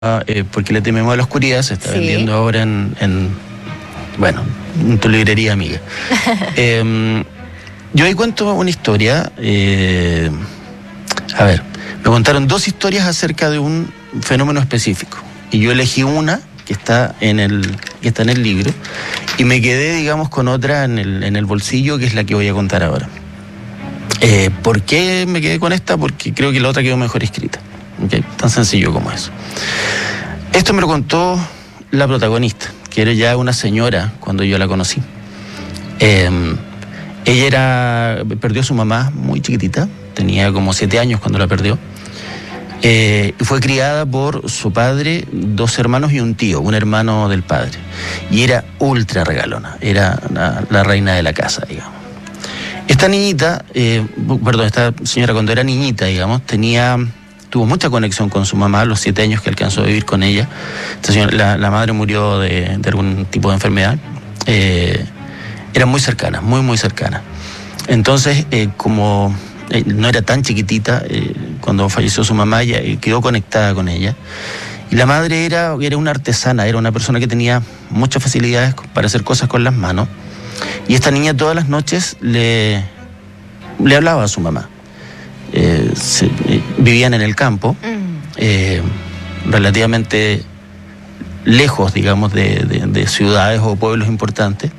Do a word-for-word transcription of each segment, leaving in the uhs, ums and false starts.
eh, porque le tememos a la oscuridad, se está Sí. vendiendo ahora en, en, bueno, en tu librería amiga. eh, yo ahí cuento una historia, eh, a ver, me contaron dos historias acerca de un fenómeno específico, y yo elegí una que está en el, que está en el libro, y me quedé, digamos, con otra en el, en el bolsillo, que es la que voy a contar ahora. Eh, ¿Por qué me quedé con esta? Porque creo que la otra quedó mejor escrita. ¿Okay? Tan sencillo como eso. Esto me lo contó la protagonista, que era ya una señora cuando yo la conocí. Eh, ella era, perdió a su mamá muy chiquitita, tenía como siete años cuando la perdió. Eh, fue criada por su padre, dos hermanos y un tío, un hermano del padre. Y era ultra regalona, era la, la reina de la casa, digamos. Esta niñita, eh, perdón, esta señora cuando era niñita, digamos, tenía, tuvo mucha conexión con su mamá, los siete años que alcanzó a vivir con ella. Esta señora, la, la madre murió de, de algún tipo de enfermedad. Eh, eran muy cercanas, muy, muy cercanas. Entonces, eh, como eh, no era tan chiquitita, eh, cuando falleció su mamá, ella eh, quedó conectada con ella. Y la madre era, era una artesana, era una persona que tenía muchas facilidades para hacer cosas con las manos. Y esta niña todas las noches le, le hablaba a su mamá. Eh, se, eh, vivían en el campo, eh, relativamente lejos, digamos, de, de, de ciudades o pueblos importantes,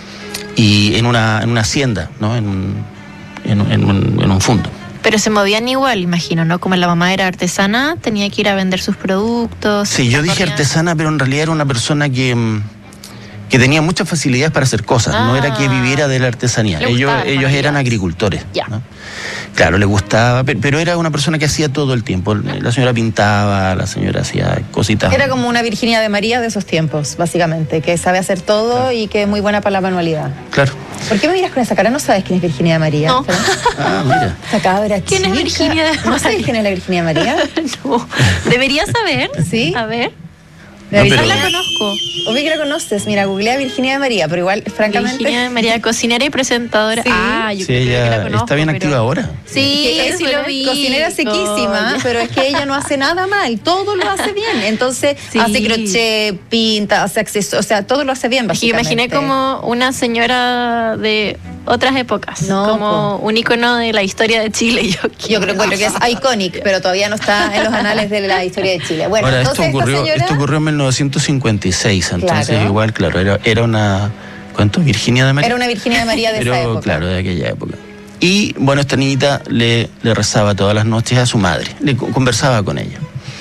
y en una, en una hacienda, ¿no? En un, en, un, en, un, en un fondo. Pero se movían igual, imagino, ¿no? Como la mamá era artesana, tenía que ir a vender sus productos. Sí, yo dije artesana, pero en realidad era una persona que... que tenía muchas facilidades para hacer cosas, ah, no era que viviera de la artesanía. Ellos, ellos eran agricultores, ¿no? Claro, le gustaba, pero era una persona que hacía todo el tiempo. La señora pintaba, la señora hacía cositas. Era como una Virginia de María de esos tiempos, básicamente, que sabe hacer todo, claro, y que es muy buena para la manualidad. Claro. ¿Por qué me miras con esa cara? ¿No sabes quién es Virginia de María? No. Ah, mira. Esa cabra ¿Quién chica. es Virginia de María? ¿No sabes quién es la Virginia de María? No. Debería saber. Sí. A ver. No, No pero... la conozco. Obvio que la conoces. Mira, googlea Virginia de María, pero igual, francamente... Virginia de María, cocinera y presentadora. Sí. Ah, yo Sí, creo ella que la conozco. está bien pero... activa ahora. Sí, es sí lo vi. cocinera sequísima, Oh, pero es que ella no hace nada mal, todo lo hace bien. Entonces, sí, hace crochet, pinta, hace accesorios, o sea, todo lo hace bien, es que básicamente. imaginé como una señora de otras épocas, no, como po. un icono de la historia de Chile. Yo, Yo creo que es iconic, pero todavía no está en los anales de la historia de Chile. Bueno, ahora, entonces esto ocurrió, esta señora... esto ocurrió en mil novecientos cincuenta y seis, entonces Claro. igual, claro, era, era una... ¿Cuánto? ¿Virginia de María? Era una Virginia de María de Pero, esa época. claro, de aquella época. Y bueno, esta niñita le, le rezaba todas las noches a su madre, le conversaba con ella.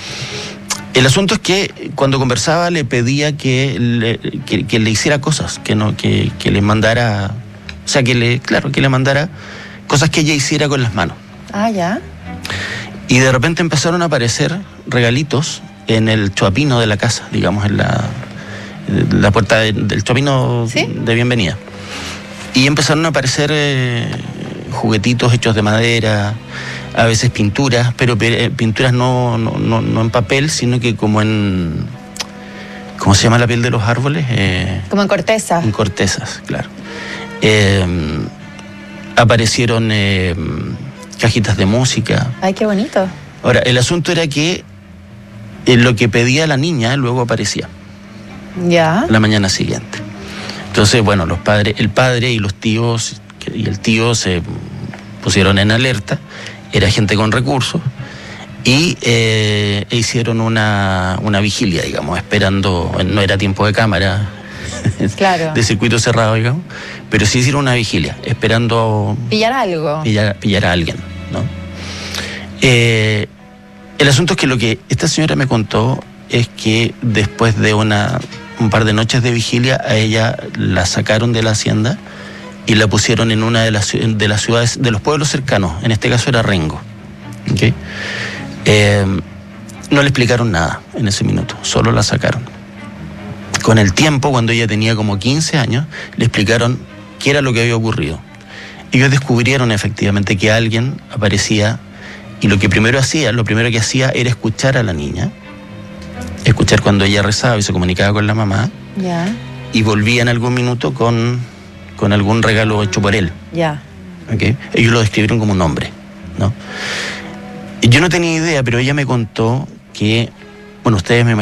El asunto es que cuando conversaba le pedía que le, que, que le hiciera cosas, que no, que, que le mandara, o sea, que le, claro, que le mandara cosas que ella hiciera con las manos. Ah, ya. Y de repente empezaron a aparecer regalitos en el choapino de la casa, digamos, en la, la puerta de, del choapino, ¿sí?, de bienvenida. Y empezaron a aparecer eh, juguetitos hechos de madera, a veces pinturas, pero eh, pinturas no, no, no, no en papel, sino que como en... ¿Cómo se llama la piel de los árboles? Eh, como en corteza. En cortezas, claro. Eh, aparecieron eh, cajitas de música. Ay, qué bonito. Ahora, el asunto era que eh, lo que pedía la niña luego aparecía. Ya. La mañana siguiente. Entonces, bueno, los padres, el padre y los tíos y el tío se pusieron en alerta, era gente con recursos, y eh, e hicieron una, una vigilia, digamos, esperando, no era tiempo de cámara, claro, de circuito cerrado, digamos, pero sí hicieron una vigilia, esperando... Pillar algo. Pillar, pillar a alguien, ¿no? Eh, el asunto es que lo que esta señora me contó es que después de una... un par de noches de vigilia, a ella la sacaron de la hacienda y la pusieron en una de las, de las ciudades, de los pueblos cercanos, en este caso era Rengo. ¿Okay? Eh, no le explicaron nada en ese minuto, solo la sacaron. Con el tiempo, cuando ella tenía como quince años, le explicaron qué era lo que había ocurrido. Ellos descubrieron efectivamente que alguien aparecía, y lo que primero hacía, lo primero que hacía era escuchar a la niña, escuchar cuando ella rezaba y se comunicaba con la mamá, ya, y volvía en algún minuto con, con algún regalo hecho por él. Ya. ¿Okay? Ellos lo describieron como un hombre, ¿no? Y yo no tenía idea, pero ella me contó que bueno, ustedes me